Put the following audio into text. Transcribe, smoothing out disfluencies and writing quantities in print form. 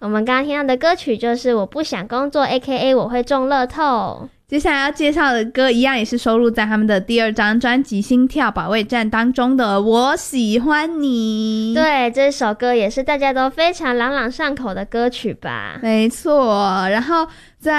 我们刚刚听到的歌曲就是我不想工作 AKA 我会中乐透。 接下来要介绍的歌一样也是收录在他们的第2张专辑《心跳保卫战》当中的我喜欢你。 对，这首歌也是大家都非常朗朗上口的歌曲吧。 没错，然后